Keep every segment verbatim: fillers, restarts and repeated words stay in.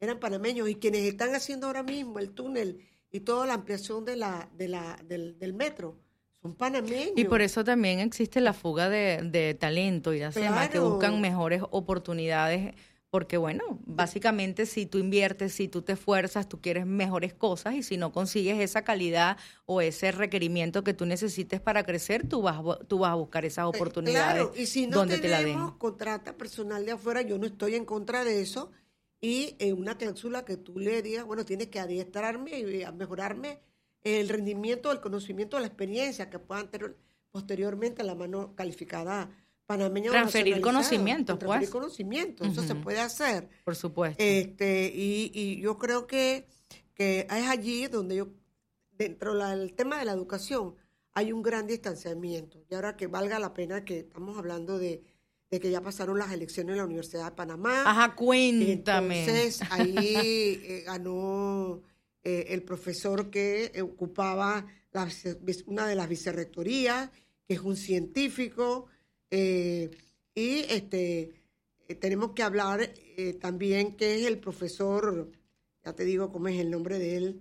eran panameños, y quienes están haciendo ahora mismo el túnel y toda la ampliación de la, de la, del, del metro son panameños. Y por eso también existe la fuga de, de talento, Iracema, Claro. que buscan mejores oportunidades, porque bueno, básicamente si tú inviertes, si tú te esfuerzas, tú quieres mejores cosas, y si no consigues esa calidad o ese requerimiento que tú necesites para crecer, tú vas, tú vas a buscar esas oportunidades. Claro, y si no donde te la den. tenemos, contrata personal de afuera, yo no estoy en contra de eso, y eh, una cláusula que tú le digas, bueno, tienes que adiestrarme y a mejorarme el rendimiento, el conocimiento, la experiencia que puedan tener posteriormente a la mano calificada panameña. Transferir conocimientos, pues. Transferir conocimientos, uh-huh. Eso se puede hacer. Por supuesto. Este, y, y yo creo que, que es allí donde yo, dentro del tema de la educación, hay un gran distanciamiento. Y ahora que valga la pena que estamos hablando de, de que ya pasaron las elecciones en la Universidad de Panamá. Ajá, cuéntame. Entonces, ahí eh, ganó eh, el profesor que eh, ocupaba la, una de las vicerrectorías, que es un científico. Eh, y este eh, tenemos que hablar eh, también que es el profesor, ya te digo cómo es el nombre de él.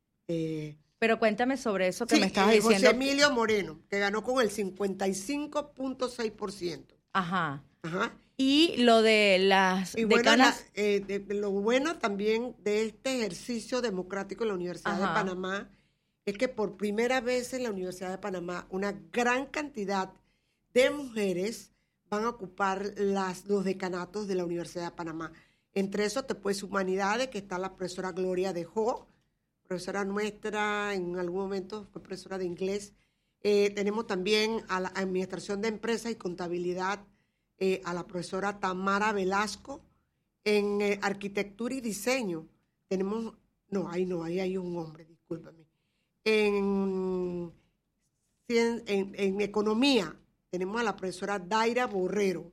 Eh, Pero cuéntame sobre eso que sí, me estabas eh, diciendo. José Emilio Moreno, que ganó con el cincuenta y cinco punto seis por ciento. Ajá. Ajá. Y lo de las y bueno, decanas... la, eh, de, de lo bueno también de este ejercicio democrático en la Universidad Ajá. de Panamá es que por primera vez en la Universidad de Panamá una gran cantidad de mujeres van a ocupar las, los decanatos de la Universidad de Panamá. Entre eso te puedes humanidades, que está la profesora Gloria de Jo, profesora nuestra, en algún momento fue profesora de inglés. Eh, tenemos también a la administración de empresas y contabilidad, eh, a la profesora Tamara Velasco. En eh, arquitectura y diseño tenemos, no, ahí no, ahí hay un hombre, discúlpame. En, en, en economía tenemos a la profesora Daira Borrero,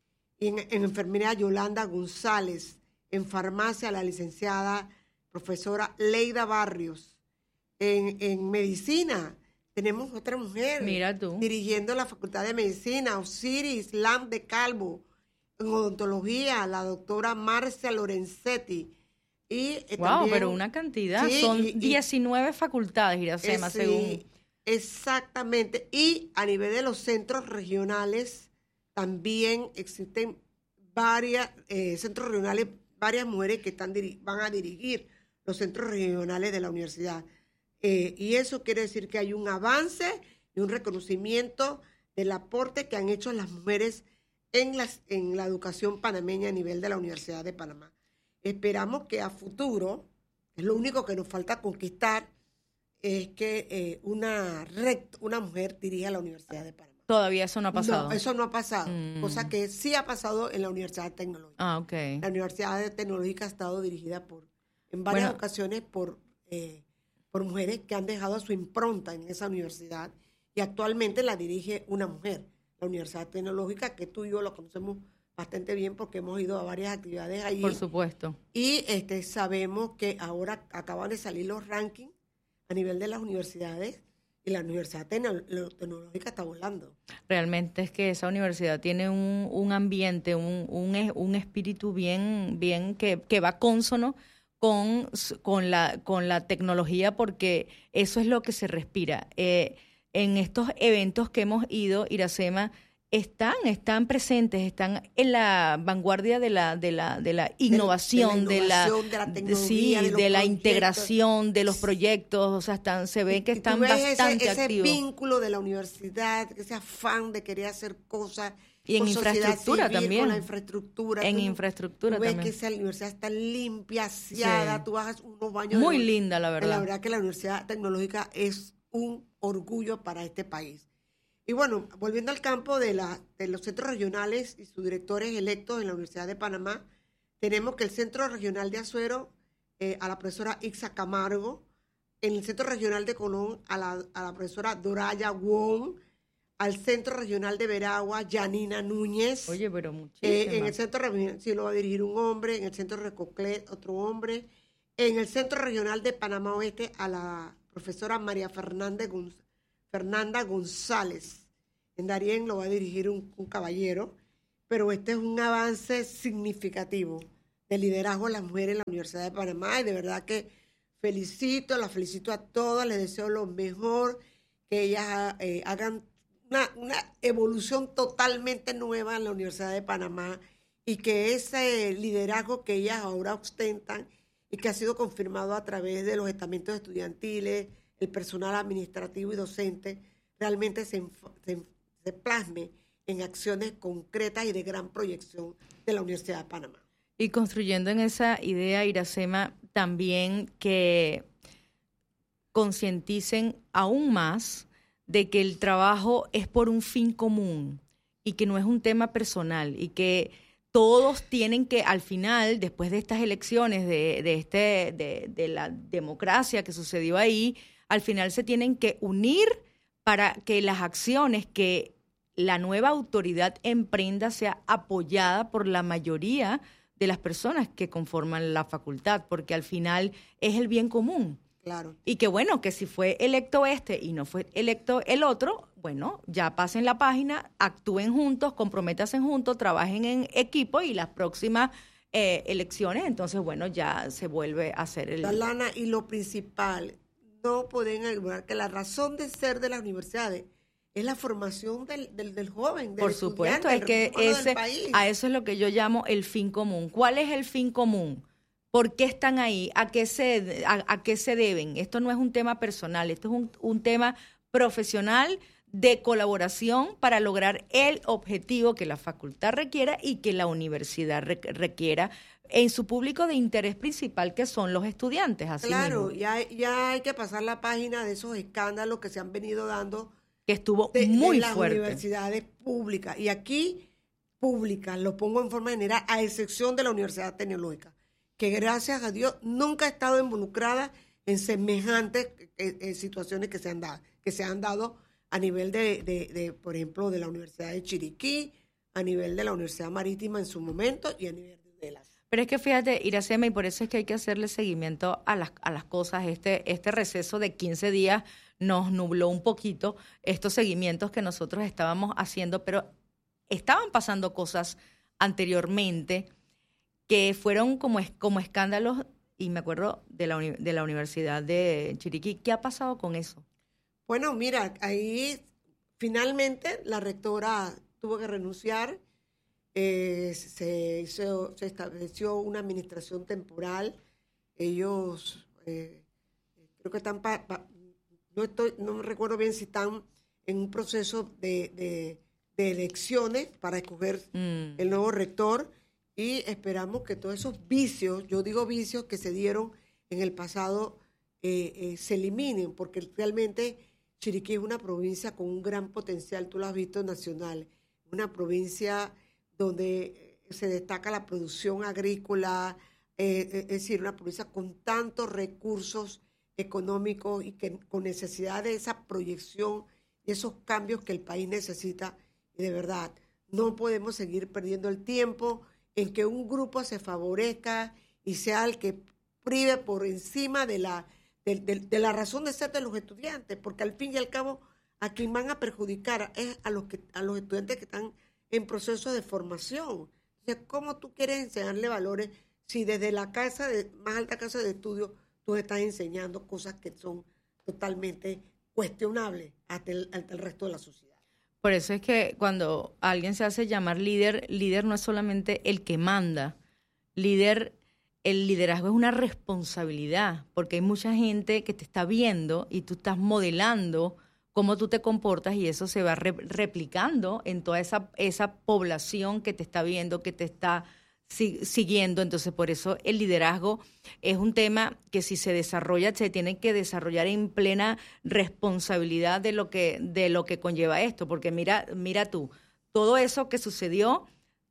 y en, en enfermería Yolanda González, en farmacia la licenciada profesora Leida Barrios, en, en medicina tenemos otra mujer. Mira tú. Dirigiendo la Facultad de Medicina, Osiris Lam de Calvo, en odontología la doctora Marcia Lorenzetti. Y, eh, wow, también, pero una cantidad, sí, son y, diecinueve facultades, Iracema, eh, sí, según... Exactamente, y a nivel de los centros regionales también existen varias eh, centros regionales, varias mujeres que están van a dirigir los centros regionales de la universidad. Eh, y eso quiere decir que hay un avance y un reconocimiento del aporte que han hecho las mujeres en, las, en la educación panameña a nivel de la Universidad de Panamá. Esperamos que a futuro, es lo único que nos falta conquistar, es que eh, una, rect, una mujer dirija la Universidad de Panamá. Todavía eso no ha pasado. No, eso no ha pasado, mm. cosa que sí ha pasado en la Universidad Tecnológica. Ah, ok. La Universidad Tecnológica ha estado dirigida por, en varias bueno, ocasiones por, eh, por mujeres que han dejado su impronta en esa universidad, y actualmente la dirige una mujer, la Universidad Tecnológica, que tú y yo lo conocemos bastante bien porque hemos ido a varias actividades ahí. Por supuesto. Y este, sabemos que ahora acaban de salir los rankings a nivel de las universidades, y la Universidad Tecnológica está volando. Realmente es que esa universidad tiene un, un ambiente, un, un, un espíritu bien, bien que, que va consono con, con, la, con la tecnología, porque eso es lo que se respira. Eh, en estos eventos que hemos ido, Iracema, están, están presentes, están en la vanguardia de la, de la, de la innovación, de la, innovación, de la, de la tecnología, sí, de, de la integración, de los proyectos, o sea, están, se ve que y están bastante ese, activos. Ese vínculo de la universidad, ese afán de querer hacer cosas. Y en infraestructura civil, también. Con la infraestructura. En tú, infraestructura tú ves también. que esa universidad está limpia, aseada, sí. Tú bajas unos baños. Muy de, linda, la verdad. La verdad que la Universidad Tecnológica es un orgullo para este país. Y bueno, volviendo al campo de, la, de los centros regionales y sus directores electos en la Universidad de Panamá, tenemos que el Centro Regional de Azuero, eh, a la profesora Ixa Camargo, en el Centro Regional de Colón, a la, a la profesora Doraya Wong, al Centro Regional de Veragua, Yanina Núñez. Oye, pero muchísimas. Eh, en el Centro Regional, sí, lo va a dirigir un hombre, en el Centro Recoclet, otro hombre. En el Centro Regional de Panamá Oeste, a la profesora María Fernández Gonz- Fernanda González. En Darién lo va a dirigir un, un caballero, pero este es un avance significativo de liderazgo de las mujeres en la Universidad de Panamá, y de verdad que felicito, las felicito a todas, les deseo lo mejor, que ellas eh, hagan una, una evolución totalmente nueva en la Universidad de Panamá, y que ese liderazgo que ellas ahora ostentan y que ha sido confirmado a través de los estamentos estudiantiles, el personal administrativo y docente, realmente se, se, se plasme en acciones concretas y de gran proyección de la Universidad de Panamá. Y construyendo en esa idea, Iracema, también que concienticen aún más de que el trabajo es por un fin común y que no es un tema personal, y que todos tienen que, al final, después de estas elecciones, de, de, este, de, de la democracia que sucedió ahí, al final se tienen que unir para que las acciones que la nueva autoridad emprenda sea apoyada por la mayoría de las personas que conforman la facultad, porque al final es el bien común. Claro. Y que bueno, que si fue electo este y no fue electo el otro, bueno, ya pasen la página, actúen juntos, comprométanse juntos, trabajen en equipo, y las próximas eh, elecciones, entonces bueno, ya se vuelve a hacer el... Lana, y lo principal, no pueden ignorar que la razón de ser de las universidades es la formación del, del, del joven, del Por supuesto, es que ese, a eso es lo que yo llamo el fin común. ¿Cuál es el fin común? ¿Por qué están ahí? ¿A qué se, a, a qué se deben? Esto no es un tema personal, esto es un, un tema profesional de colaboración para lograr el objetivo que la facultad requiera y que la universidad re, requiera en su público de interés principal, que son los estudiantes. Así claro, mismo. Ya, ya hay que pasar la página de esos escándalos que se han venido dando, que estuvo de, muy de las fuerte. Universidades públicas. Y aquí, públicas, lo pongo en forma general, a excepción de la Universidad Tecnológica, que gracias a Dios nunca ha estado involucrada en semejantes eh, eh, situaciones que se han dado, que se han dado a nivel de, de, de, por ejemplo, de la Universidad de Chiriquí, a nivel de la Universidad Marítima en su momento y a nivel de las... Pero es que fíjate, Iracema, y por eso es que hay que hacerle seguimiento a las, a las cosas. Este, este receso de quince días nos nubló un poquito estos seguimientos que nosotros estábamos haciendo, pero estaban pasando cosas anteriormente que fueron como, como escándalos, y me acuerdo de la, de la Universidad de Chiriquí. ¿Qué ha pasado con eso? Bueno, mira, ahí finalmente la rectora tuvo que renunciar, eh, se, hizo, se estableció una administración temporal. Ellos eh, creo que están, pa, pa, no, estoy, no me recuerdo bien si están en un proceso de, de, de elecciones para escoger mm. el nuevo rector. Y esperamos que todos esos vicios, yo digo vicios que se dieron en el pasado, eh, eh, se eliminen, porque realmente Chiriquí es una provincia con un gran potencial, tú lo has visto, nacional, una provincia donde se destaca la producción agrícola, eh, es decir, una provincia con tantos recursos económicos y que con necesidad de esa proyección y esos cambios que el país necesita. Y de verdad, no podemos seguir perdiendo el tiempo en que un grupo se favorezca y sea el que prive por encima de la, de, de, de la razón de ser de los estudiantes, porque al fin y al cabo a quien van a perjudicar es a los, que, a los estudiantes que están en proceso de formación. Entonces, ¿cómo tú quieres enseñarle valores si desde la casa de, más alta casa de estudio tú estás enseñando cosas que son totalmente cuestionables ante el, ante el resto de la sociedad? Por eso es que cuando alguien se hace llamar líder, líder no es solamente el que manda. Líder, el liderazgo es una responsabilidad, porque hay mucha gente que te está viendo y tú estás modelando cómo tú te comportas, y eso se va re- replicando en toda esa, esa población que te está viendo, que te está si- siguiendo. Entonces, por eso el liderazgo es un tema que, si se desarrolla, se tiene que desarrollar en plena responsabilidad de lo que, de lo que conlleva esto. Porque mira, mira tú, todo eso que sucedió,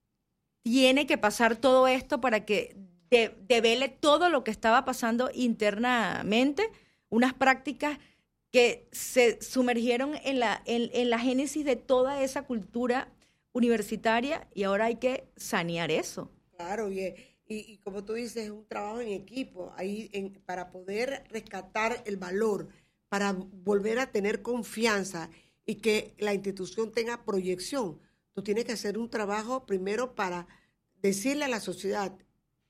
tiene que pasar todo esto para que de, devele todo lo que estaba pasando internamente, unas prácticas que se sumergieron en la, en, en la génesis de toda esa cultura universitaria, y ahora hay que sanear eso. Claro, y, y, y como tú dices, es un trabajo en equipo, ahí en, para poder rescatar el valor, para volver a tener confianza y que la institución tenga proyección. Tú tienes que hacer un trabajo primero para decirle a la sociedad,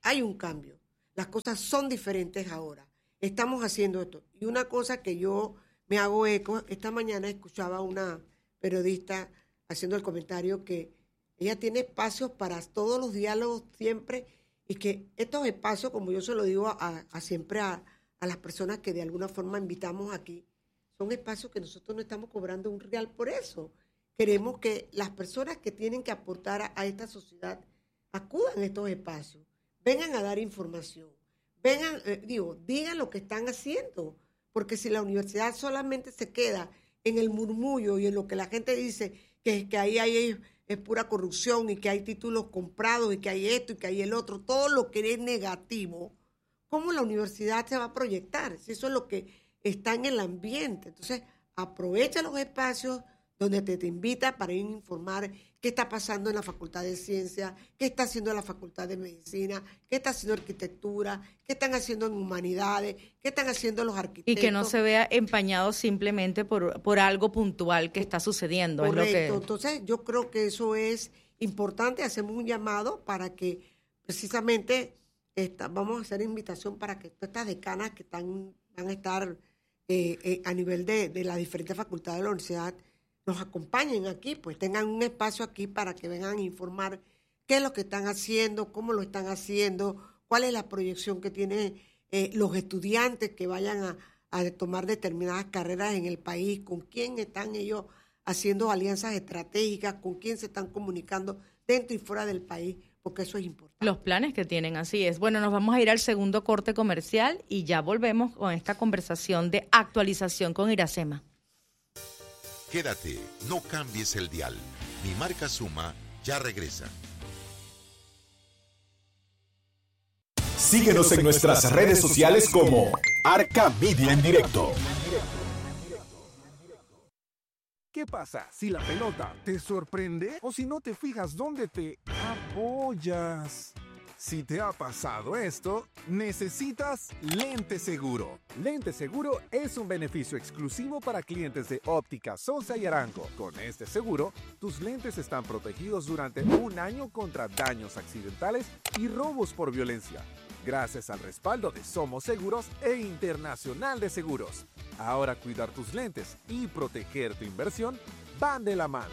hay un cambio. Las cosas son diferentes ahora. Estamos haciendo esto. Y una cosa que yo me hago eco, esta mañana escuchaba a una periodista haciendo el comentario que ella tiene espacios para todos los diálogos siempre y que estos espacios, como yo se lo digo a, a siempre a, a las personas que de alguna forma invitamos aquí, son espacios que nosotros no estamos cobrando un real por eso. Queremos que las personas que tienen que aportar a, a esta sociedad acudan a estos espacios, vengan a dar información, vengan, eh, digo, digan lo que están haciendo, porque si la universidad solamente se queda en el murmullo y en lo que la gente dice, que, que ahí hay es pura corrupción y que hay títulos comprados y que hay esto y que hay el otro, todo lo que es negativo, ¿cómo la universidad se va a proyectar? Si eso es lo que está en el ambiente. Entonces, aprovecha los espacios donde te, te invita para ir a informar qué está pasando en la Facultad de Ciencias, qué está haciendo la Facultad de Medicina, qué está haciendo Arquitectura, qué están haciendo en Humanidades, qué están haciendo los arquitectos. Y que no se vea empañado simplemente por, por algo puntual que está sucediendo. Correcto. Es lo que... Entonces, yo creo que eso es importante. Hacemos un llamado para que precisamente esta, vamos a hacer invitación para que todas estas decanas que están, van a estar eh, eh, a nivel de, de las diferentes facultades de la universidad nos acompañen aquí, pues tengan un espacio aquí para que vengan a informar qué es lo que están haciendo, cómo lo están haciendo, cuál es la proyección que tienen eh, los estudiantes que vayan a, a tomar determinadas carreras en el país, con quién están ellos haciendo alianzas estratégicas, con quién se están comunicando dentro y fuera del país, porque eso es importante. Los planes que tienen, así es. Bueno, nos vamos a ir al segundo corte comercial y ya volvemos con esta conversación de actualización con Iracema. Quédate, no cambies el dial. Mi marca Suma ya regresa. Síguenos en nuestras redes sociales como Arca Media en Directo. ¿Qué pasa si la pelota te sorprende o si no te fijas dónde te apoyas? Si te ha pasado esto, necesitas Lente Seguro. Lente Seguro es un beneficio exclusivo para clientes de Óptica Sosa y Arango. Con este seguro, tus lentes están protegidos durante un año contra daños accidentales y robos por violencia, gracias al respaldo de Somos Seguros e Internacional de Seguros. Ahora cuidar tus lentes y proteger tu inversión van de la mano.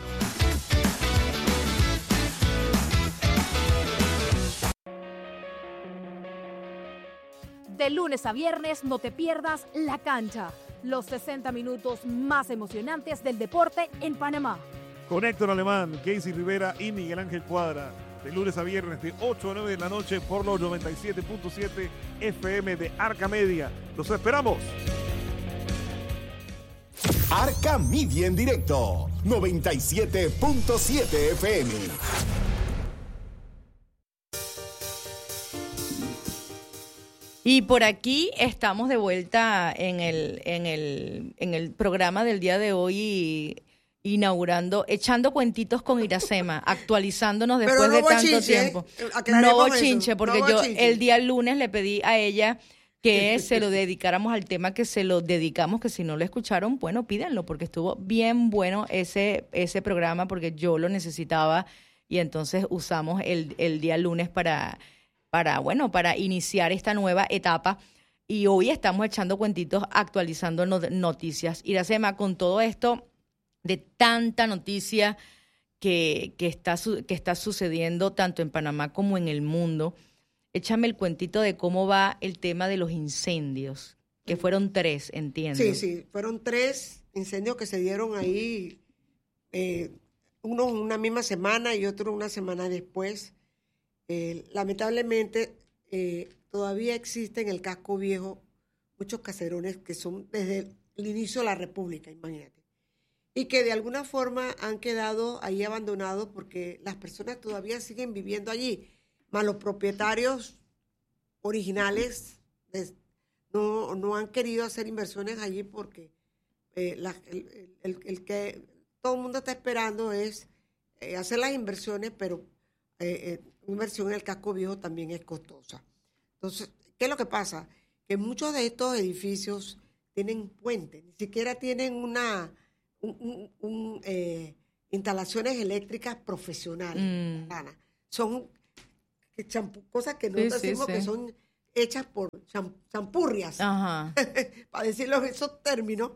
De lunes a viernes no te pierdas La Cancha, los sesenta minutos más emocionantes del deporte en Panamá. Con Héctor Alemán, Casey Rivera y Miguel Ángel Cuadra. De lunes a viernes de ocho a nueve de la noche por los noventa y siete punto siete F M de Arca Media. ¡Los esperamos! Arca Media en Directo, noventa y siete punto siete F M. Y por aquí estamos de vuelta en el, en el, en el programa del día de hoy, inaugurando, echando cuentitos con Iracema, actualizándonos después no de tanto bochinche, tiempo. aclaremos No eso, bochinche, porque no yo bochinche. el día lunes le pedí a ella que se lo dedicáramos al tema que se lo dedicamos, que si no lo escucharon, bueno, pídanlo, porque estuvo bien bueno ese, ese programa, porque yo lo necesitaba, y entonces usamos el, el día lunes para... para, bueno, para iniciar esta nueva etapa. Y hoy estamos echando cuentitos, actualizando no- noticias. Iracema, con todo esto de tanta noticia que, que, está, su- que está sucediendo tanto en Panamá como en el mundo, échame el cuentito de cómo va el tema de los incendios, que fueron tres, entiendo. Sí, sí, fueron tres incendios que se dieron ahí, eh, uno una misma semana y otro una semana después. Eh, lamentablemente, eh, todavía existe en el casco viejo muchos caserones que son desde el inicio de la República, imagínate, y que de alguna forma han quedado ahí abandonados porque las personas todavía siguen viviendo allí, más los propietarios originales des, no, no han querido hacer inversiones allí porque eh, la, el, el, el que todo el mundo está esperando es eh, hacer las inversiones, pero eh, eh, una inversión en el casco viejo también es costosa. Entonces, ¿qué es lo que pasa? Que muchos de estos edificios tienen puentes, ni siquiera tienen una un, un, un, eh, instalaciones eléctricas profesionales. Mm. Son champú, cosas que no Sí, decimos sí, que sí. son hechas por cham- champurrias, Ajá. para decirlo en esos términos.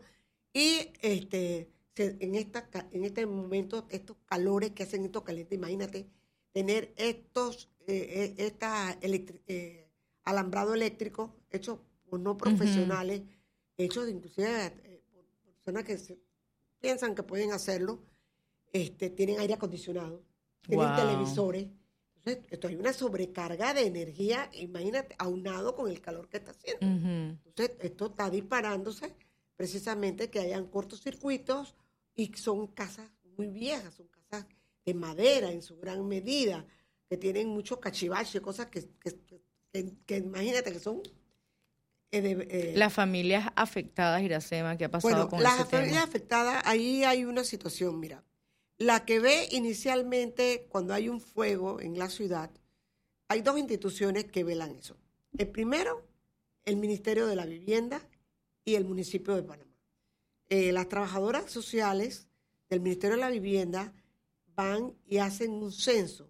Y este, se- en, esta, ca- en este momento, estos calores que hacen estos calientes, imagínate tener estos eh, eh, esta electri- eh, alambrado eléctrico hechos por no profesionales, hechos de inclusive eh, por personas que se- piensan que pueden hacerlo, este, tienen aire acondicionado, tienen Wow. televisores. Entonces, esto hay una sobrecarga de energía, imagínate, aunado con el calor que está haciendo. Ujú. Entonces, esto está disparándose precisamente que hayan cortocircuitos y son casas muy viejas, son casas de madera en su gran medida, que tienen mucho cachivache, cosas que, que, que, que imagínate que son... eh, de- eh, Las familias afectadas, Iracema, ¿qué ha pasado bueno, con las ese familias tema? afectadas, ahí hay una situación, mira. La que ve inicialmente cuando hay un fuego en la ciudad, hay dos instituciones que velan eso. El primero, el Ministerio de la Vivienda y el municipio de Panamá. Eh, las trabajadoras sociales del Ministerio de la Vivienda van y hacen un censo.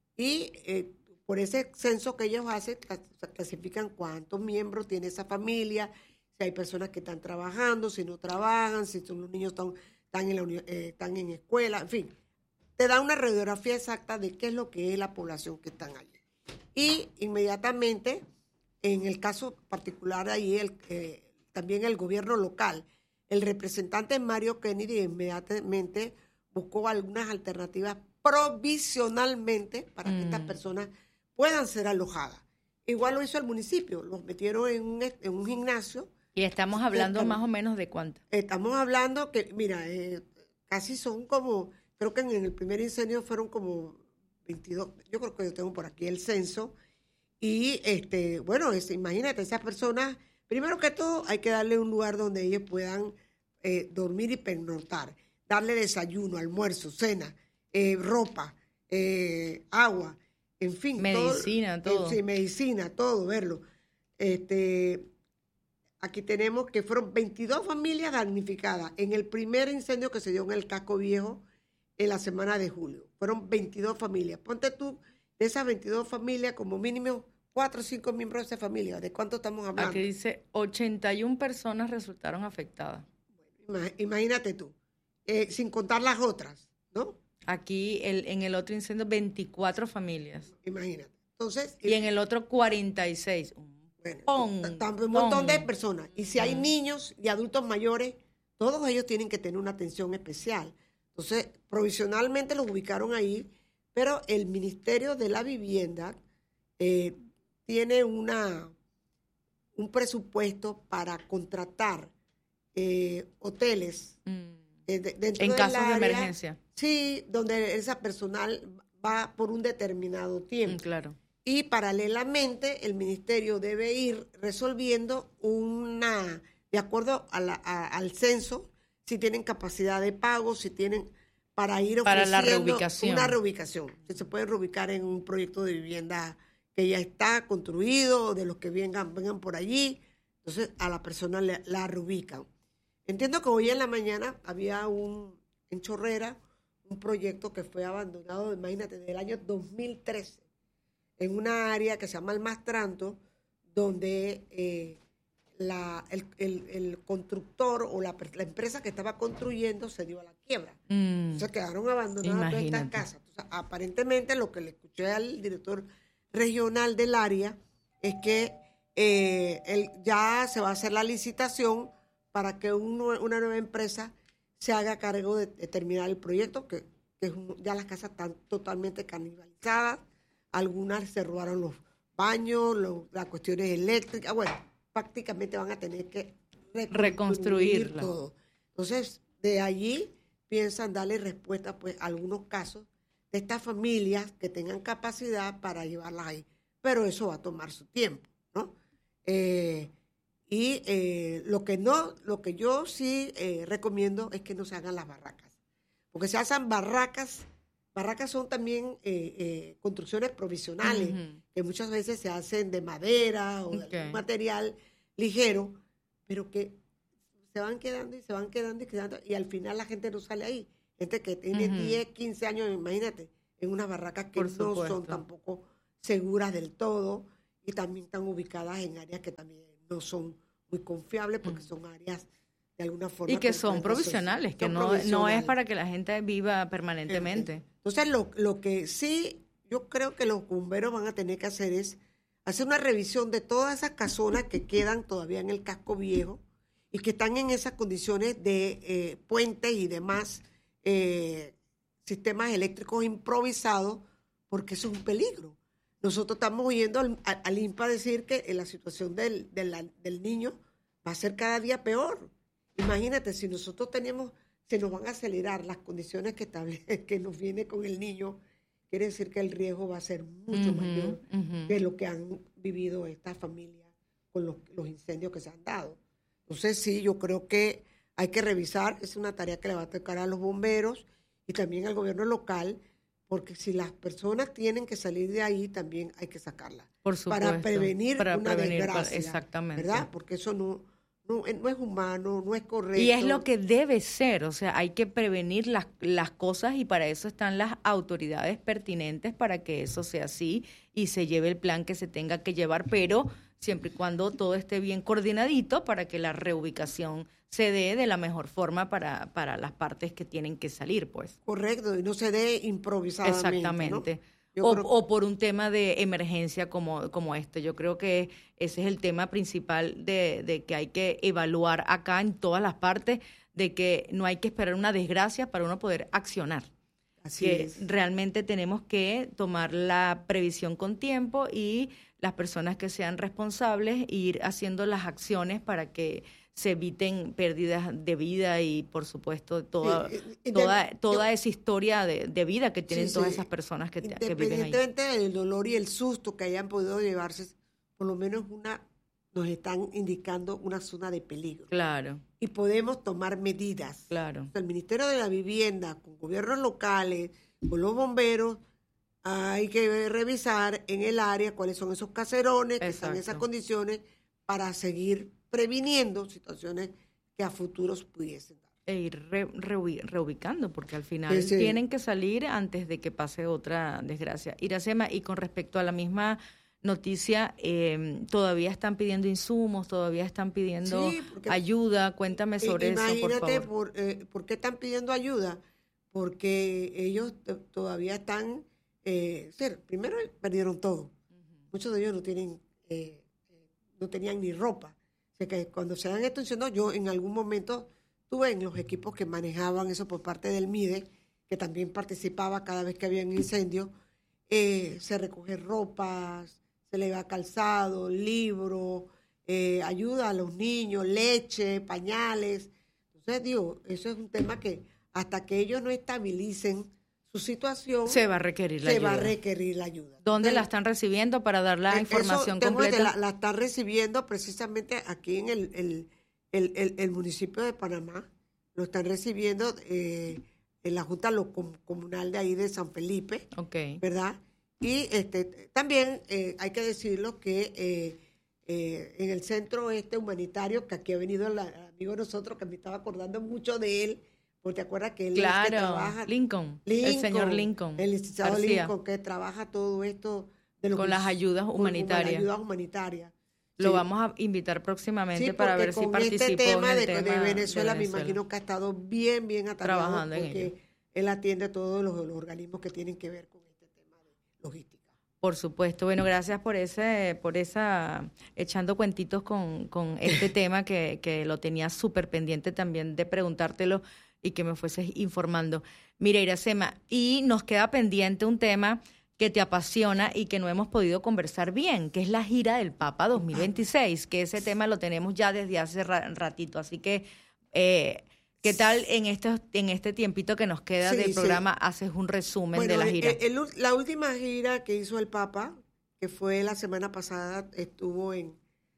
Y eh, por ese censo que ellos hacen, clas- clasifican cuántos miembros tiene esa familia, si hay personas que están trabajando, si no trabajan, si son los niños están, están, en, la, uni- eh, están en escuela, en fin. Te da una radiografía exacta de qué es lo que es la población que están allí. Y inmediatamente, en el caso particular de ahí, el, eh, también el gobierno local, el representante Mario Kennedy inmediatamente buscó algunas alternativas provisionalmente para que Mm. estas personas puedan ser alojadas. Igual lo hizo el municipio, los metieron en un, en un gimnasio. Y estamos hablando Estamos- más o menos de cuánto. Estamos hablando que, mira, eh, casi son como, creo que en el primer incendio fueron como veintidós, yo creo que yo tengo por aquí el censo, y este, bueno, es, imagínate, esas personas, primero que todo, hay que darle un lugar donde ellos puedan eh, dormir y pernoctar, darle desayuno, almuerzo, cena, eh, ropa, eh, agua, en fin. Medicina, todo. eh, sí, medicina, todo, verlo. Este, aquí tenemos que fueron veintidós familias damnificadas en el primer incendio que se dio en el Casco Viejo en la semana de julio. Fueron veintidós familias. Ponte tú, de esas veintidós familias, como mínimo cuatro o cinco miembros de esa familia. ¿De cuánto estamos hablando? Aquí dice ochenta y una personas resultaron afectadas. Ima- Imagínate tú, eh, sin contar las otras, ¿no? Aquí el, en el otro incendio veinticuatro familias. Imagínate. Entonces, Y en el otro cuarenta y seis. bueno, pon, ta- ta- un montón pon. de personas. Y si hay Ujú. niños y adultos mayores, todos ellos tienen que tener una atención especial. Entonces, provisionalmente los ubicaron ahí, pero el Ministerio de la Vivienda eh, tiene una, un presupuesto para contratar eh, hoteles Mm. eh, de- dentro En del casos de área, emergencia. Sí, donde esa personal va por un determinado Mm, tiempo. claro. Y paralelamente el ministerio debe ir resolviendo una, de acuerdo a la- a- al censo, si tienen capacidad de pago, si tienen para ir Para ofreciendo la reubicación. una reubicación. Si se puede reubicar en un proyecto de vivienda que ya está construido, de los que vengan, vengan por allí, entonces a la persona le- la reubican. Entiendo que hoy en la mañana había un, en Chorrera, un proyecto que fue abandonado, imagínate, del año dos mil trece, en una área que se llama el Mastranto, donde eh, la, el, el- el constructor o la, per- la empresa que estaba construyendo se dio a la quiebra. Mm. Entonces quedaron abandonadas todas estas Imagínate. casas. Entonces, aparentemente lo que le escuché al director regional del área es que eh, él ya se va a hacer la licitación para que un nue- una nueva empresa se haga cargo de, de terminar el proyecto, que, que es un- ya las casas están totalmente canibalizadas, algunas se robaron los baños, lo- las cuestiones eléctricas, bueno, prácticamente van a tener que reconstruir Reconstruirla. todo. Entonces, de allí piensan darle respuesta pues, a algunos casos de estas familias que tengan capacidad para llevarlas ahí. Pero eso va a tomar su tiempo, ¿no? Eh, y eh, lo que no, lo que yo sí eh, recomiendo es que no se hagan las barracas. Porque se hacen barracas, barracas son también eh, eh, construcciones provisionales, Ujú. que muchas veces se hacen de madera o de Ok. algún material ligero, pero que se van quedando y se van quedando y quedando, y al final la gente no sale ahí. Gente que tiene Ujú. diez, quince años, imagínate, en unas barracas que Por no son supuesto. tampoco seguras del todo y también están ubicadas en áreas que también no son muy confiables porque son áreas de alguna forma. Y que son provisionales, que no, no es para que la gente viva permanentemente. Entonces, lo, lo que sí yo creo que los bomberos van a tener que hacer es hacer una revisión de todas esas casonas que quedan todavía en el casco viejo y que están en esas condiciones de eh, puentes y demás eh, sistemas eléctricos improvisados, porque eso es un peligro. Nosotros estamos oyendo al, al INPA decir que la situación del, del, del niño va a ser cada día peor. Imagínate, si nosotros tenemos, se nos van a acelerar las condiciones que, establece, que nos viene con el niño, quiere decir que el riesgo va a ser mucho uh-huh, mayor uh-huh. que lo que han vivido estas familias con los, los incendios que se han dado. Entonces, sí, yo creo que hay que revisar, es una tarea que le va a tocar a los bomberos y también al gobierno local, porque si las personas tienen que salir de ahí, también hay que sacarlas. Por supuesto. Para prevenir para una prevenir, desgracia. Exactamente. ¿Verdad? Porque eso no, no, no es humano, no es correcto. Y es lo que debe ser, o sea, hay que prevenir las, las cosas y para eso están las autoridades pertinentes para que eso sea así y se lleve el plan que se tenga que llevar, pero siempre y cuando todo esté bien coordinadito para que la reubicación se dé de la mejor forma para, para las partes que tienen que salir, pues. Correcto, y no se dé improvisadamente. Exactamente. ¿No? O, creo... o por un tema de emergencia como, como este. Yo creo que ese es el tema principal de, de que hay que evaluar acá en todas las partes, de que no hay que esperar una desgracia para uno poder accionar. Así que es. Realmente tenemos que tomar la previsión con tiempo y las personas que sean responsables ir haciendo las acciones para que se eviten pérdidas de vida y, por supuesto, toda, sí, de, toda, toda yo, esa historia de, de vida que tienen sí, todas sí. esas personas que, que viven ahí. Independientemente del dolor y el susto que hayan podido llevarse, por lo menos una nos están indicando una zona de peligro. Claro. Y podemos tomar medidas. Claro. O sea, el Ministerio de la Vivienda, con gobiernos locales, con los bomberos, hay que revisar en el área cuáles son esos caserones que están en esas condiciones para seguir previniendo situaciones que a futuros pudiesen dar. E ir re, re, reubicando, porque al final sí, sí. tienen que salir antes de que pase otra desgracia. Iracema, y con respecto a la misma noticia, eh, todavía están pidiendo insumos, todavía están pidiendo sí, porque, ayuda. Cuéntame sobre imagínate eso, por favor. Imagínate, por, eh, ¿por qué están pidiendo ayuda? Porque ellos t- todavía están... Eh, ser, primero perdieron todo. Uh-huh. Muchos de ellos no tienen, eh, no tenían ni ropa. O sea que cuando se dan esto diciendo, yo en algún momento estuve en los equipos que manejaban eso por parte del MIDE, que también participaba cada vez que había un incendio, eh, se recoge ropa, se le da calzado, libros, eh, ayuda a los niños, leche, pañales. Entonces digo, eso es un tema que hasta que ellos no estabilicen su situación, se va a requerir la se ayuda. va a requerir la ayuda. ¿Dónde Entonces, la están recibiendo para dar la información completa? La, la están recibiendo precisamente aquí en el, el, el, el, el municipio de Panamá. Lo están recibiendo eh, en la Junta Comunal de ahí de San Felipe, okay. ¿verdad? Y este también eh, hay que decirlo que eh, eh, en el centro este humanitario, que aquí ha venido el amigo de nosotros, que me estaba acordando mucho de él, porque te acuerdas que él claro, es que trabaja... Lincoln, Lincoln, el señor Lincoln. El licenciado García. Lincoln, que trabaja todo esto... De los con las ayudas humanitarias. Con las ayudas humanitarias. Lo sí. vamos a invitar próximamente sí, para ver si participó este tema en el de, tema de Venezuela, de me imagino que ha estado bien, bien atareado trabajando en porque ello. Él atiende todos los, los organismos que tienen que ver con este tema de logística. Por supuesto. Bueno, gracias por ese, por esa, echando cuentitos con, con este tema que, que lo tenía súper pendiente también de preguntártelo y que me fueses informando. Mira, Iracema, y nos queda pendiente un tema que te apasiona y que no hemos podido conversar bien, que es la gira del Papa dos mil veintiséis, que ese tema lo tenemos ya desde hace ra- ratito. Así que, eh, ¿qué tal en este, en este tiempito que nos queda sí, del sí. programa haces un resumen bueno, de la gira? El, el, la última gira que hizo el Papa, que fue la semana pasada, estuvo en,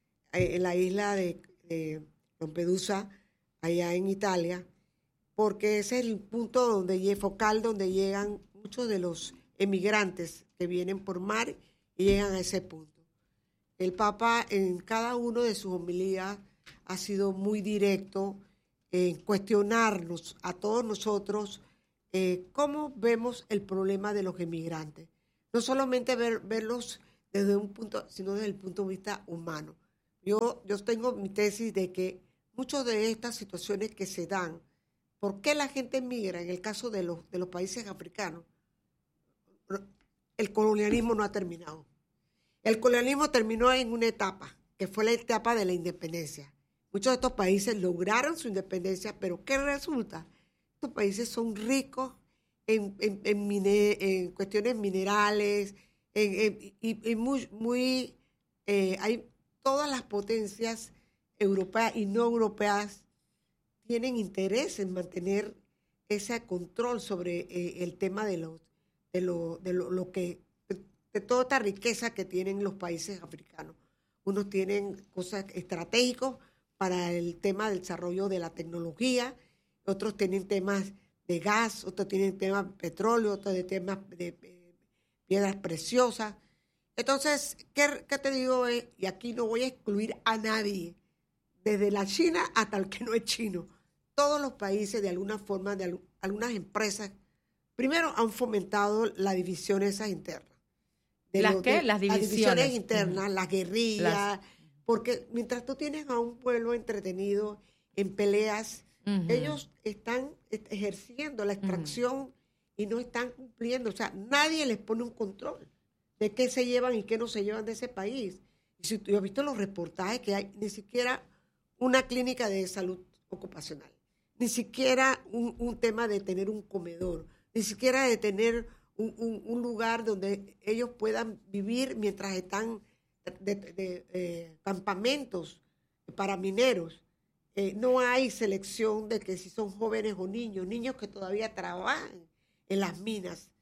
en la isla de, de Lampedusa, allá en Italia, porque ese es el punto donde focal donde llegan muchos de los emigrantes que vienen por mar y llegan a ese punto. El Papa en cada uno de sus homilías ha sido muy directo en cuestionarnos a todos nosotros eh, cómo vemos el problema de los emigrantes. no solamente ver, verlos desde un punto, sino desde el punto de vista humano. Yo, yo tengo mi tesis de que muchas de estas situaciones que se dan, ¿por qué la gente migra en el caso de los, de los países africanos? El colonialismo no ha terminado. El colonialismo terminó en una etapa, que fue la etapa de la independencia. Muchos de estos países lograron su independencia, pero ¿qué resulta? Estos países son ricos en, en, en, mine, en cuestiones minerales, en, en, y, y muy, muy eh, hay todas las potencias europeas y no europeas tienen interés en mantener ese control sobre eh, el tema de, los, de, lo, de lo, lo que, de, de toda esta riqueza que tienen los países africanos. Unos tienen cosas estratégicas para el tema del desarrollo de la tecnología, otros tienen temas de gas, otros tienen temas de petróleo, otros de temas de, de piedras preciosas. Entonces, ¿qué, qué te digo? Y aquí no voy a excluir a nadie, desde la China hasta el que no es chino. Todos los países, de alguna forma, de al, algunas empresas, primero han fomentado las divisiones esas internas. De ¿Las lo, qué? de, Las divisiones. Las divisiones internas, uh-huh. las guerrillas. Las... Porque mientras tú tienes a un pueblo entretenido en peleas, uh-huh. ellos están ejerciendo la extracción uh-huh. y no están cumpliendo. O sea, nadie les pone un control de qué se llevan y qué no se llevan de ese país. Y si tú has visto los reportajes que hay, ni siquiera una clínica de salud ocupacional, ni siquiera un, un tema de tener un comedor, ni siquiera de tener un, un, un lugar donde ellos puedan vivir mientras están de, de, de eh, campamentos para mineros. Eh, no hay selección de que si son jóvenes o niños, niños que todavía trabajan en las minas.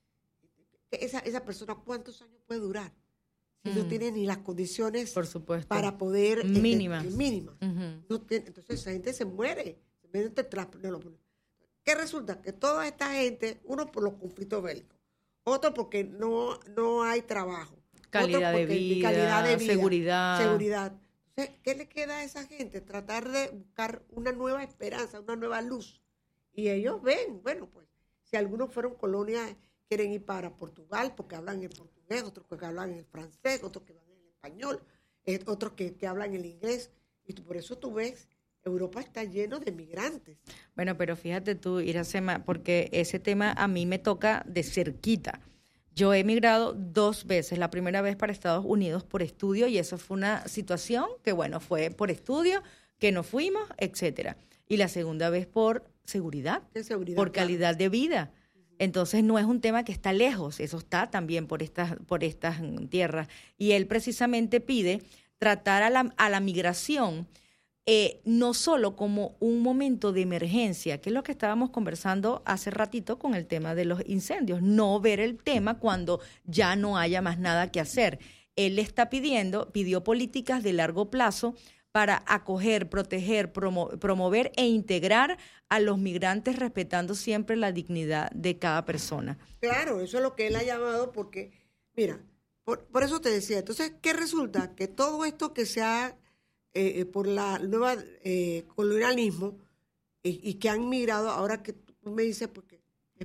Esa, esa persona, ¿cuántos años puede durar? Si mm. no tiene ni las condiciones Por supuesto. para poder... Mínimas. Eh, mínimas. Uh-huh. No tiene, entonces esa gente se muere. Se muere tras, no lo, ¿qué resulta? Que toda esta gente, uno por los conflictos bélicos, otro porque no, no hay trabajo. Calidad, otro de vida, calidad de vida, seguridad. Seguridad. Entonces, ¿qué le queda a esa gente? Tratar de buscar una nueva esperanza, una nueva luz. Y ellos ven, bueno, pues, si algunos fueron colonias, quieren ir para Portugal porque hablan en portugués, otros que hablan en el francés, otros que hablan en el español, eh, otros que, que hablan el inglés. Y tú, por eso tú ves, Europa está lleno de migrantes. Bueno, pero fíjate tú, Iracema, porque ese tema a mí me toca de cerquita. Yo he emigrado dos veces, la primera vez para Estados Unidos por estudio, y eso fue una situación que, bueno, fue por estudio, que nos fuimos, etcétera. Y la segunda vez por seguridad, ¿Qué seguridad? por Claro. calidad de vida. Entonces no es un tema que está lejos, eso está también por estas, por estas tierras. Y él precisamente pide tratar a la, a la migración eh, no solo como un momento de emergencia, que es lo que estábamos conversando hace ratito con el tema de los incendios, no ver el tema cuando ya no haya más nada que hacer. Él le está pidiendo, pidió políticas de largo plazo para acoger, proteger, promo, promover e integrar a los migrantes respetando siempre la dignidad de cada persona. Claro, eso es lo que él ha llamado porque, mira, por, por eso te decía, entonces, ¿qué resulta? Que todo esto que se ha, eh, por la nueva eh, colonialismo y, y que han migrado, ahora que tú me dices, porque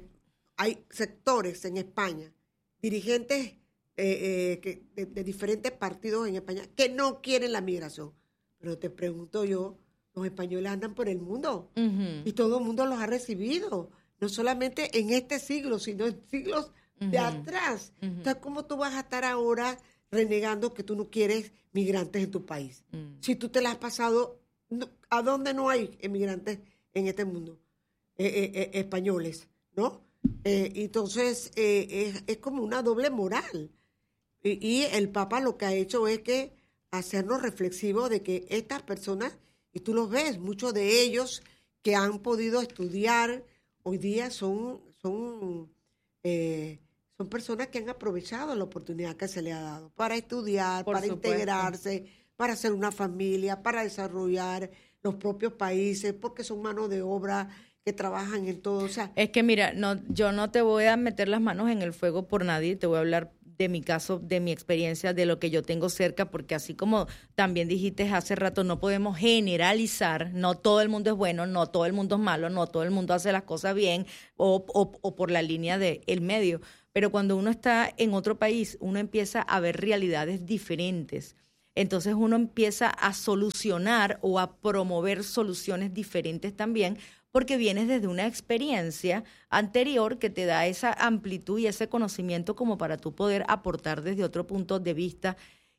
hay sectores en España, dirigentes eh, eh, que, de, de diferentes partidos en España que no quieren la migración. Pero te pregunto yo, los españoles andan por el mundo uh-huh. y todo el mundo los ha recibido, no solamente en este siglo, sino en siglos uh-huh. de atrás. Uh-huh. Entonces, ¿cómo tú vas a estar ahora renegando que tú no quieres migrantes en tu país? Uh-huh. Si tú te la has pasado, ¿a dónde no hay emigrantes en este mundo? Eh, eh, eh, españoles, ¿no? Eh, entonces, eh, es, es como una doble moral. Y, y el Papa lo que ha hecho es que hacernos reflexivos de que estas personas, y tú los ves, muchos de ellos que han podido estudiar, hoy día son, son, eh, son personas que han aprovechado la oportunidad que se les ha dado para estudiar, Por para supuesto. integrarse, para hacer una familia, para desarrollar los propios países, porque son mano de obra que trabajan en todo. O sea, es que mira, no, yo no te voy a meter las manos en el fuego por nadie, te voy a hablar de mi caso, de mi experiencia, de lo que yo tengo cerca, porque así como también dijiste hace rato, no podemos generalizar, no todo el mundo es bueno, no todo el mundo es malo, no todo el mundo hace las cosas bien o, o, o por la línea del medio, pero cuando uno está en otro país, uno empieza a ver realidades diferentes. Entonces uno empieza a solucionar o a promover soluciones diferentes también, porque vienes desde una experiencia anterior que te da esa amplitud y ese conocimiento como para tú poder aportar desde otro punto de vista.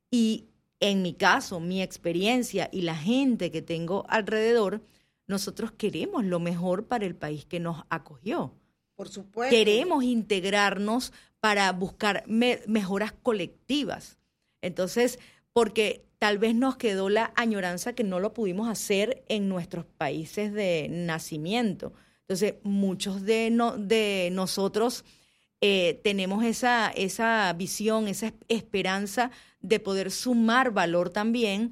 Y en mi caso, mi experiencia y la gente que tengo alrededor, nosotros queremos lo mejor para el país que nos acogió. Por supuesto. Queremos integrarnos para buscar me- mejoras colectivas. Entonces, porque tal vez nos quedó la añoranza que no lo pudimos hacer en nuestros países de nacimiento. Entonces, muchos de, no, de nosotros eh, tenemos esa, esa visión, esa esperanza de poder sumar valor también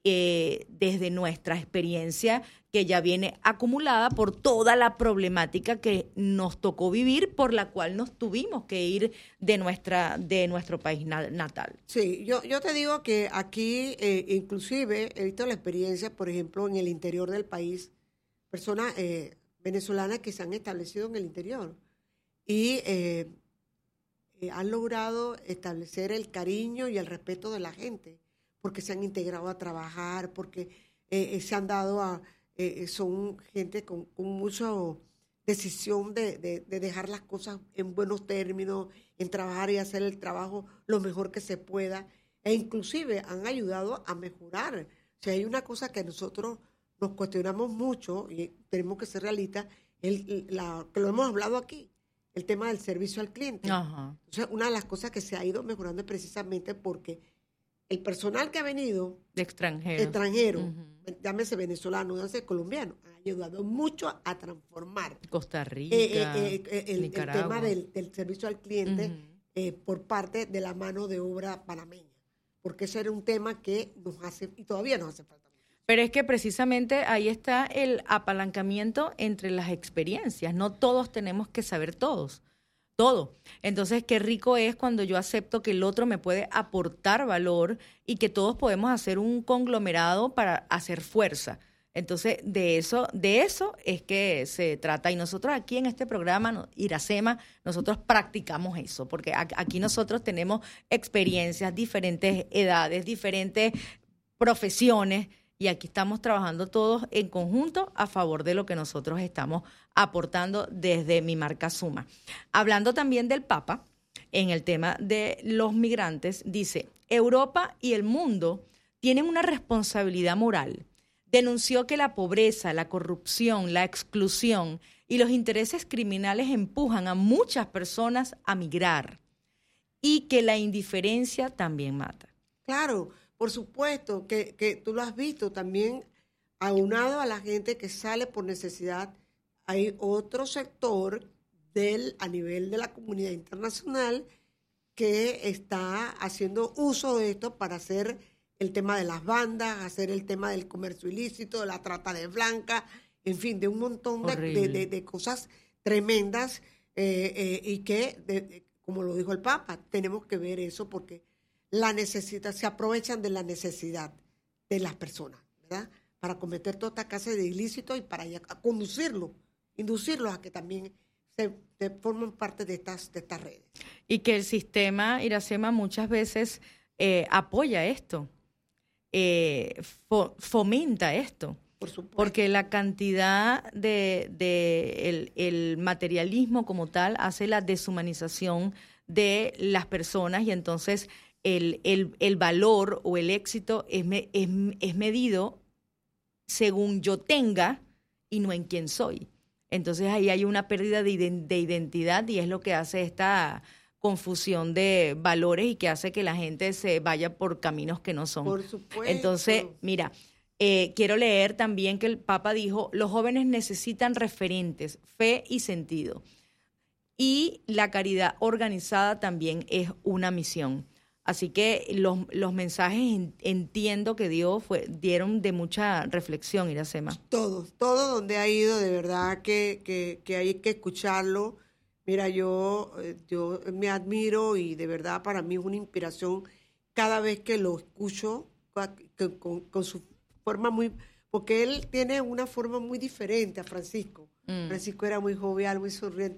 eh, desde nuestra experiencia que ya viene acumulada por toda la problemática que nos tocó vivir, por la cual nos tuvimos que ir de nuestra de nuestro país natal. Sí, yo, yo te digo que aquí, eh, inclusive, he visto la experiencia, por ejemplo, en el interior del país, personas eh, venezolanas que se han establecido en el interior y eh, eh, han logrado establecer el cariño y el respeto de la gente, porque se han integrado a trabajar, porque eh, se han dado a... Eh, son gente con, con mucha decisión de, de, de dejar las cosas en buenos términos, en trabajar y hacer el trabajo lo mejor que se pueda, e inclusive han ayudado a mejorar. Si hay una cosa que nosotros nos cuestionamos mucho y tenemos que ser realistas, el, la, que lo hemos hablado aquí, el tema del servicio al cliente. Ajá. Entonces, una de las cosas que se ha ido mejorando es precisamente porque el personal que ha venido de extranjero, extranjero uh-huh. llámese venezolano, llámese colombiano, ha ayudado mucho a transformar Costa Rica, eh, eh, eh, el, el Nicaragua. tema del, del servicio al cliente uh-huh. eh, por parte de la mano de obra panameña, porque ese era un tema que nos hace, y todavía nos hace falta. Pero es que precisamente ahí está el apalancamiento entre las experiencias. No todos tenemos que saber todos. Todo. Entonces, qué rico es cuando yo acepto que el otro me puede aportar valor y que todos podemos hacer un conglomerado para hacer fuerza. Entonces, de eso, de eso es que se trata. Y nosotros aquí en este programa, Iracema, nosotros practicamos eso, porque aquí nosotros tenemos experiencias, diferentes edades, diferentes profesiones, y aquí estamos trabajando todos en conjunto a favor de lo que nosotros estamos aportando desde mi marca Suma. Hablando también del Papa, en el tema de los migrantes, dice, Europa y el mundo tienen una responsabilidad moral. Denunció que la pobreza, la corrupción, la exclusión y los intereses criminales empujan a muchas personas a migrar y que la indiferencia también mata. Claro. Por supuesto que, que tú lo has visto también, aunado a la gente que sale por necesidad, hay otro sector del, a nivel de la comunidad internacional que está haciendo uso de esto para hacer el tema de las bandas, hacer el tema del comercio ilícito, de la trata de blancas, en fin, de un montón de, de, de, de cosas tremendas eh, eh, y que, de, de, como lo dijo el Papa, tenemos que ver eso porque la necesidad, se aprovechan de la necesidad de las personas, ¿verdad? Para cometer toda esta clase de ilícitos y para ya, conducirlos, inducirlos a que también se, se formen parte de estas, de estas redes. Y que el sistema, Iracema, muchas veces eh, apoya esto, eh, fo, fomenta esto. Por supuesto. Porque la cantidad de, de el, el materialismo como tal hace la deshumanización de las personas y entonces El, el, el valor o el éxito es, me, es, es medido según yo tenga y no en quién soy. Entonces ahí hay una pérdida de, de identidad y es lo que hace esta confusión de valores y que hace que la gente se vaya por caminos que no son. Por supuesto. Entonces, mira, eh, quiero leer también que el Papa dijo, los jóvenes necesitan referentes, fe y sentido. Y la caridad organizada también es una misión. Así que los, los mensajes entiendo que dio fue, dieron de mucha reflexión, Iracema. Todo, todo donde ha ido, de verdad que, que, que hay que escucharlo. Mira, yo, yo me admiro y de verdad para mí es una inspiración cada vez que lo escucho con, con, con su forma muy... Porque él tiene una forma muy diferente a Francisco. Mm. Francisco era muy jovial, muy sonriente,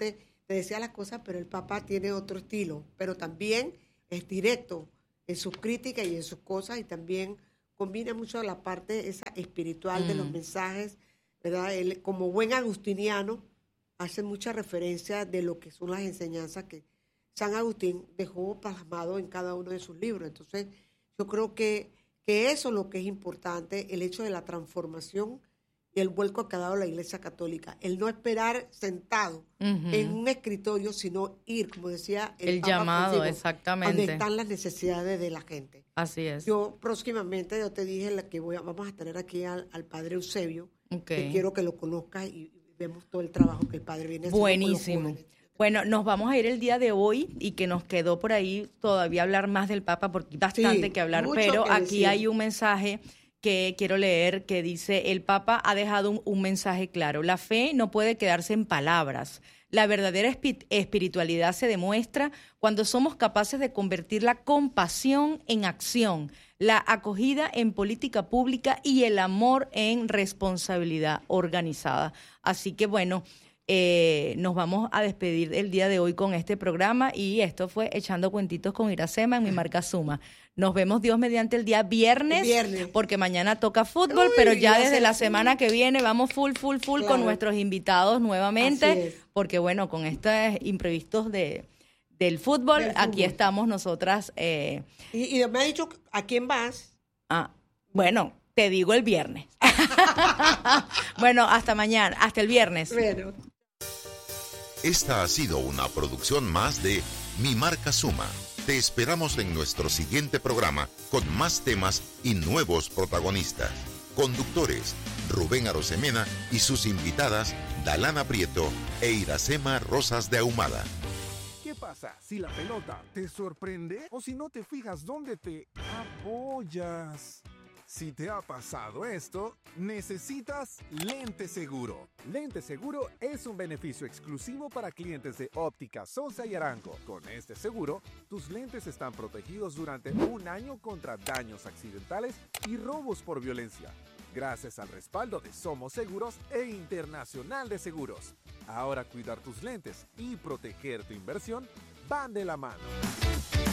te decía las cosas, pero el Papa tiene otro estilo, pero también es directo en sus críticas y en sus cosas, y también combina mucho la parte esa espiritual mm. de los mensajes, ¿verdad? Él, como buen agustiniano, hace mucha referencia de lo que son las enseñanzas que San Agustín dejó plasmado en cada uno de sus libros. Entonces, yo creo que, que eso es lo que es importante, el hecho de la transformación y el vuelco que ha dado la Iglesia Católica. El no esperar sentado uh-huh. en un escritorio, sino ir, como decía el, el Papa llamado, Francisco, exactamente. donde están las necesidades de la gente. Así es. Yo próximamente, yo te dije la que voy a, vamos a tener aquí al, al padre Eusebio, okay. que quiero que lo conozcas y vemos todo el trabajo que el padre viene haciendo. Buenísimo. Bueno, nos vamos a ir el día de hoy y que nos quedó por ahí todavía hablar más del Papa porque hay bastante sí, que hablar, pero que aquí decir. Hay un mensaje que quiero leer que dice, el Papa ha dejado un, un mensaje claro, la fe no puede quedarse en palabras, la verdadera espi- espiritualidad se demuestra cuando somos capaces de convertir la compasión en acción, la acogida en política pública y el amor en responsabilidad organizada. Así que bueno, eh, nos vamos a despedir el día de hoy con este programa y esto fue Echando Cuentitos con Iracema en mi marca Suma. Nos vemos Dios mediante el día viernes, el viernes. Porque mañana toca fútbol, Uy, pero ya desde la semana que viene vamos full, full, full claro. con nuestros invitados nuevamente, porque bueno, con estos imprevistos de del fútbol, del aquí fútbol. Estamos nosotras. Eh, y, y me ha dicho, ¿a quién vas? Ah, bueno, te digo el viernes. Bueno, hasta mañana, hasta el viernes. Bueno. Esta ha sido una producción más de Mi Marca Suma. Te esperamos en nuestro siguiente programa con más temas y nuevos protagonistas. Conductores, Rubén Arosemena y sus invitadas, Dalana Prieto e Iracema Rosas de Ahumada. ¿Qué pasa si la pelota te sorprende o si no te fijas dónde te apoyas? Si te ha pasado esto, necesitas Lente Seguro. Lente Seguro es un beneficio exclusivo para clientes de Óptica Sosa y Arango. Con este seguro, tus lentes están protegidos durante un año contra daños accidentales y robos por violencia, gracias al respaldo de Somos Seguros e Internacional de Seguros. Ahora cuidar tus lentes y proteger tu inversión van de la mano.